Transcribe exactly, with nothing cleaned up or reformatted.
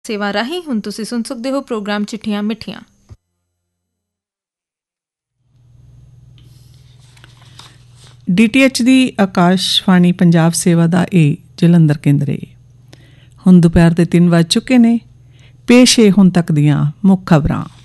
ਸੇਵਾ ਰਾਹੀਂ ਹੁਣ ਤੁਸੀਂ ਸੁਣ ਸਕਦੇ ਹੋ ਪ੍ਰੋਗਰਾਮ ਚਿੱਠੀਆਂ ਮਿੱਠੀਆਂ। ਡੀ ਟੀ ਐਚ ਦੀ ਆਕਾਸ਼ਵਾਣੀ ਪੰਜਾਬ ਸੇਵਾ ਦਾ ਇਹ ਜਲੰਧਰ ਕੇਂਦਰ ਹੈ। ਹੁਣ ਦੁਪਹਿਰ ਦੇ ਤਿੰਨ ਵੱਜ ਚੁੱਕੇ ਨੇ। ਪੇਸ਼ ਹੈ ਹੁਣ ਤੱਕ ਦੀਆਂ ਮੁੱਖ ਖਬਰਾਂ।